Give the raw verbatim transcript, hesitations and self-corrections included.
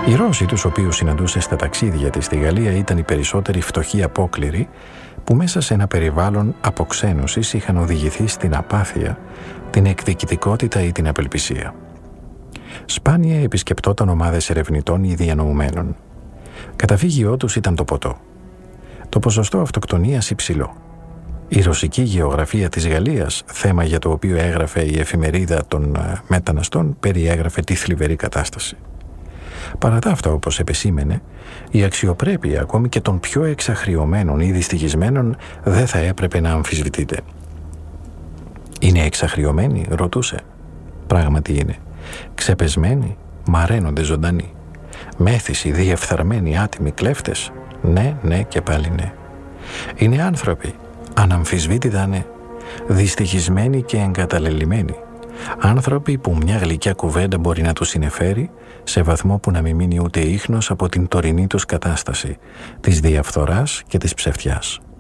Οι Ρώσοι, τους οποίους συναντούσε στα ταξίδια της στη Γαλλία, ήταν οι περισσότεροι φτωχοί απόκληροι που μέσα σε ένα περιβάλλον αποξένωσης είχαν οδηγηθεί στην απάθεια, την εκδικητικότητα ή την απελπισία. Σπάνια επισκεπτόταν ομάδες ερευνητών ή διανοουμένων. Καταφύγιό τους ήταν το ποτό. Το ποσοστό αυτοκτονίας υψηλό. Η ρωσική γεωγραφία της Γαλλίας, θέμα για το οποίο έγραφε η εφημερίδα των μεταναστών, περιέγραφε τη θλιβερή κατάσταση. Παρά τα αυτά, όπως επεσήμενε, η αξιοπρέπεια ακόμη και των πιο εξαχριωμένων ή δυστυχισμένων δεν θα έπρεπε να αμφισβητείται. «Είναι εξαχριωμένοι?» ρωτούσε. «Πράγματι είναι. Ξεπεσμένοι, μαραίνονται ζωντανοί. Μέθησοι, διεφθαρμένοι, άτιμοι κλέφτες. Ναι, ναι και πάλι ναι. Είναι άνθρωποι. Αναμφισβήτητα ναι. Δυστυχισμένοι και εγκαταλελειμμένοι. Άνθρωποι που μια γλυκιά κουβέντα μπορεί να τους συνεφέρει σε βαθμό που να μην μείνει ούτε ίχνος από την τωρινή τους κατάσταση, της διαφθοράς και της ψευτιάς.